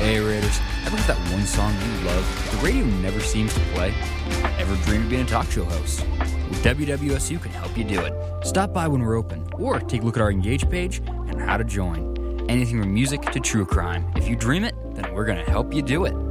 Hey Raiders, ever have that one song you love but the radio never seems to play? Ever dreamed of being a talk show host? Well, WWSU can help you do it. Stop by when we're open, or take a look at our Engage page and how to join. Anything from music to true crime. If you dream it, then we're going to help you do it.